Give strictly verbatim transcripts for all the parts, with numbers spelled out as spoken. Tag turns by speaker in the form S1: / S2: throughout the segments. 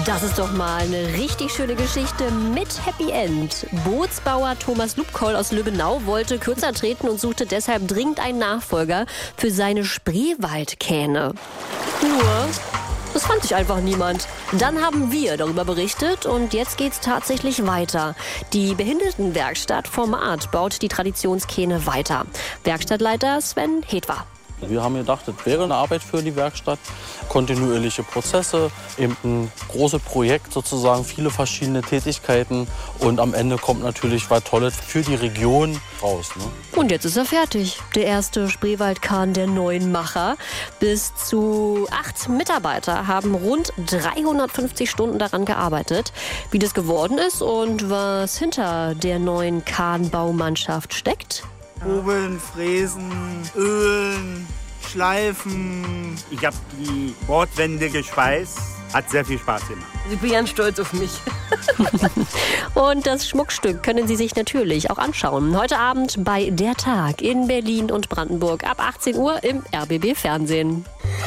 S1: Das ist doch mal eine richtig schöne Geschichte mit Happy End. Bootsbauer Thomas Lubkoll aus Lübbenau wollte kürzer treten und suchte deshalb dringend einen Nachfolger für seine Spreewaldkähne. Nur, das fand sich einfach niemand. Dann haben wir darüber berichtet und jetzt geht's tatsächlich weiter. Die Behindertenwerkstatt Format baut die Traditionskähne weiter. Werkstattleiter Sven Hetwa.
S2: Wir haben gedacht, das wäre eine Arbeit für die Werkstatt. Kontinuierliche Prozesse, eben ein großes Projekt sozusagen, viele verschiedene Tätigkeiten. Und am Ende kommt natürlich was Tolles für die Region raus. Ne?
S1: Und jetzt ist er fertig. Der erste Spreewaldkahn der neuen Macher. Bis zu acht Mitarbeiter haben rund dreihundertfünfzig Stunden daran gearbeitet. Wie das geworden ist und was hinter der neuen Kahnbaumannschaft steckt.
S3: Hobeln, fräsen, ölen, schleifen. Ich habe die Bordwände geschweißt. Hat sehr viel Spaß gemacht.
S4: Ich bin ganz stolz auf mich.
S1: Und das Schmuckstück können Sie sich natürlich auch anschauen. Heute Abend bei Der Tag in Berlin und Brandenburg ab achtzehn Uhr im R B B Fernsehen.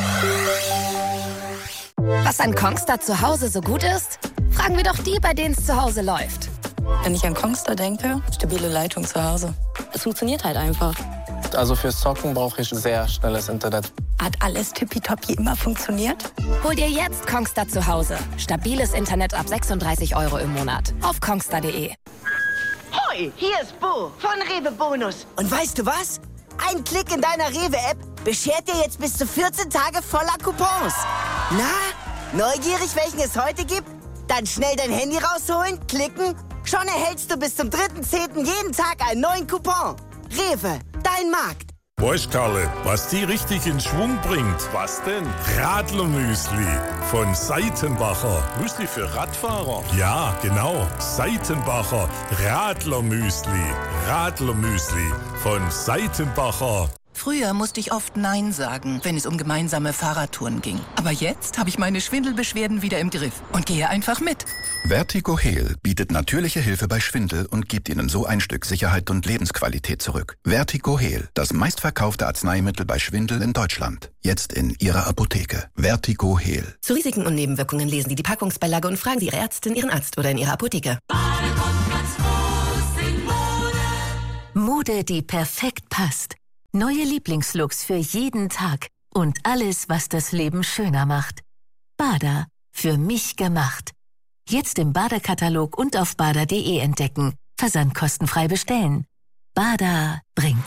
S5: Was an Kongstar zu Hause so gut ist? Fragen wir doch die, bei denen es zu Hause läuft.
S6: Wenn ich an Kongstar denke, stabile Leitung zu Hause.
S7: Es funktioniert halt einfach.
S8: Also fürs Zocken brauche ich sehr schnelles Internet.
S6: Hat alles tippitoppi immer funktioniert?
S5: Hol dir jetzt Kongstar zu Hause. Stabiles Internet ab sechsunddreißig Euro im Monat. Auf kongstar punkt de.
S9: Hoi, hier ist Bo von Rewe Bonus. Und weißt du was? Ein Klick in deiner Rewe-App beschert dir jetzt bis zu vierzehn Tage voller Coupons. Na, neugierig, welchen es heute gibt? Dann schnell dein Handy rausholen, klicken. Schon erhältst du bis zum dritten zehnten jeden Tag einen neuen Coupon. Rewe, dein Markt.
S10: Weißt, Karle, was die richtig in Schwung bringt? Was denn? Radlermüsli von Seitenbacher. Müsli für Radfahrer? Ja, genau. Seitenbacher Radlermüsli. Radlermüsli von Seitenbacher.
S11: Früher musste ich oft Nein sagen, wenn es um gemeinsame Fahrradtouren ging. Aber jetzt habe ich meine Schwindelbeschwerden wieder im Griff und gehe einfach mit.
S12: Vertigo Heal bietet natürliche Hilfe bei Schwindel und gibt Ihnen so ein Stück Sicherheit und Lebensqualität zurück. Vertigo Heal, das meistverkaufte Arzneimittel bei Schwindel in Deutschland. Jetzt in Ihrer Apotheke. Vertigo Heal.
S13: Zu Risiken und Nebenwirkungen lesen Sie die Packungsbeilage und fragen Sie Ihre Ärztin, Ihren Arzt oder in Ihrer Apotheke.
S14: Mode, die perfekt passt. Neue Lieblingslooks für jeden Tag und alles, was das Leben schöner macht. Bada, für mich gemacht. Jetzt im Bada-Katalog und auf bada punkt de entdecken. Versand kostenfrei bestellen. Bada bringt's.